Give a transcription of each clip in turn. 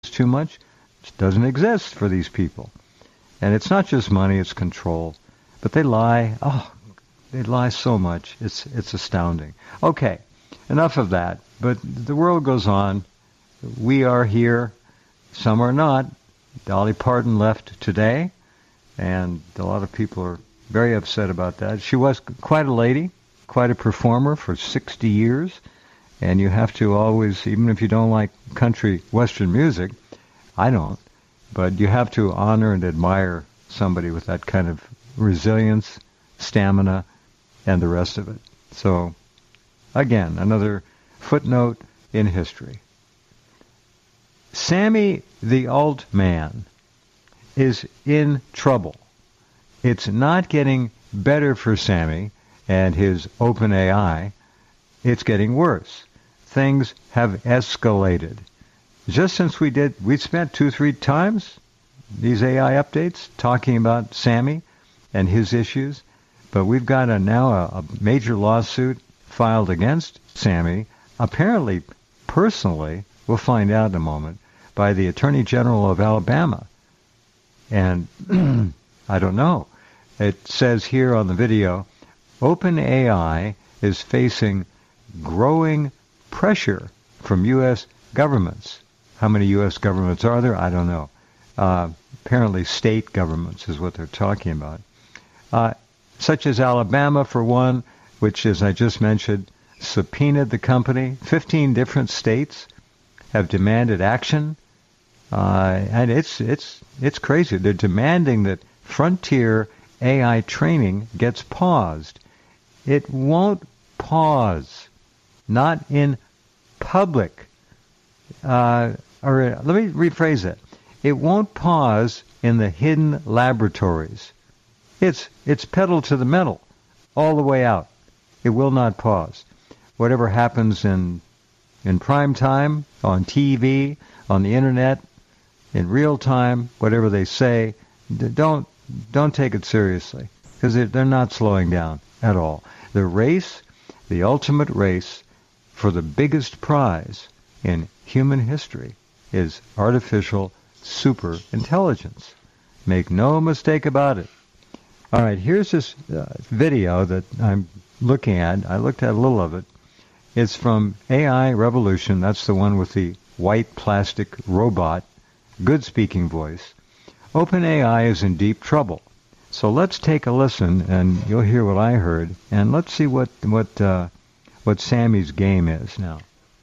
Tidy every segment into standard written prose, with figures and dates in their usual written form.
too much. It doesn't exist for these people. And it's not just money, it's control. But they lie. Oh, they lie so much. It's astounding. Okay, enough of that. But the world goes on. We are here. Some are not. Dolly Parton left today, and a lot of people are very upset about that. She was quite a lady, quite a performer for 60 years, and you have to always, even if you don't like country western music, I don't, but you have to honor and admire somebody with that kind of resilience, stamina, and the rest of it. So, again, another footnote in history. Sammy the Altman is in trouble. It's not getting better for Sammy and his OpenAI. It's getting worse. Things have escalated. Just since we spent 2-3 times these AI updates talking about Sammy and his issues, but we've got now a major lawsuit filed against Sammy, apparently personally, we'll find out in a moment, by the Attorney General of Alabama. And I don't know. It says here on the video, OpenAI is facing growing pressure from U.S. governments. How many U.S. governments are there? I don't know. Apparently state governments is what they're talking about. Such as Alabama, for one, which, as I just mentioned, subpoenaed the company. 15 different states have demanded action. And it's crazy. They're demanding that frontier AI training gets paused. It won't pause. Not in public. Or let me rephrase it. It won't pause in the hidden laboratories. It's pedal to the metal all the way out. It will not pause. Whatever happens in prime time, on TV, on the internet, in real time, whatever they say, don't take it seriously, because they're not slowing down at all. The race, the ultimate race for the biggest prize in human history is artificial super intelligence. Make no mistake about it. All right, here's this video that I'm looking at. I looked at a little of it. It's from AI Revolution. That's the one with the white plastic robot, good speaking voice. OpenAI is in deep trouble. So let's take a listen, and you'll hear what I heard, and let's see what Sammy's game is now.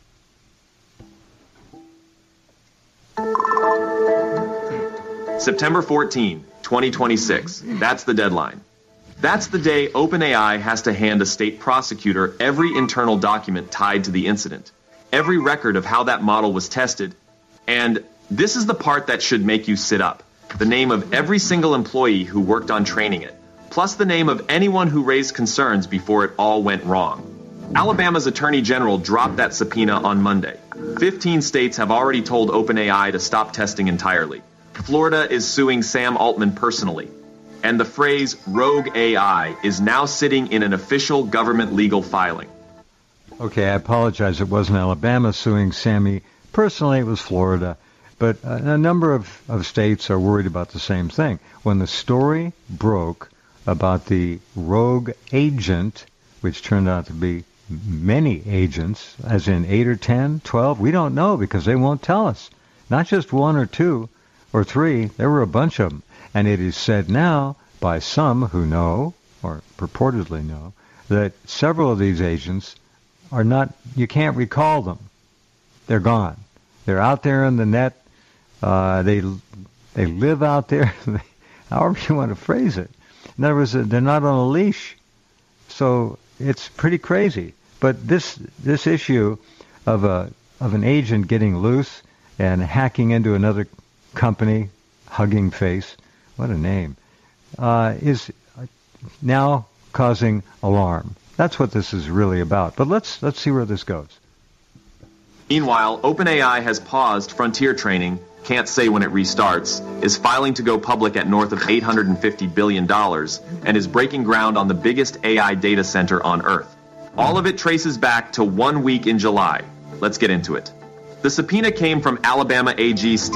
September 14, 2026. That's the deadline. That's the day OpenAI has to hand a state prosecutor every internal document tied to the incident, every record of how that model was tested, and this is the part that should make you sit up. The name of every single employee who worked on training it, plus the name of anyone who raised concerns before it all went wrong. Alabama's Attorney General dropped that subpoena on Monday. 15 states have already told OpenAI to stop testing entirely. Florida is suing Sam Altman personally. And the phrase rogue AI is now sitting in an official government legal filing. Okay, I apologize. It wasn't Alabama suing Sammy personally. It was Florida. But a number of states are worried about the same thing. When the story broke about the rogue agent, which turned out to be many agents, as in 8 or 10, 12, we don't know because they won't tell us. Not just 1 or 2 or 3, there were a bunch of them. And it is said now by some who know, or purportedly know, that several of these agents are not, you can't recall them. They're gone. They're out there in the net. They live out there, however you want to phrase it. In other words, they're not on a leash. So it's pretty crazy. But this issue of an agent getting loose and hacking into another company, Hugging Face, what a name, is now causing alarm. That's what this is really about. But let's see where this goes. Meanwhile, OpenAI has paused frontier training, can't say when it restarts, is filing to go public at north of $850 billion, and is breaking ground on the biggest AI data center on Earth. All of it traces back to 1 week in July. Let's get into it. The subpoena came from Alabama AG Steve